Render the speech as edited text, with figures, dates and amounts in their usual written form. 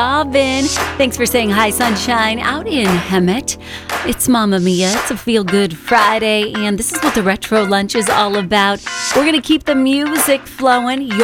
Robin. Thanks for saying hi, sunshine, out in Hemet. It's Mamma Mia. It's a feel-good Friday, and this is what the Retro Lunch is all about. We're going to keep the music flowing.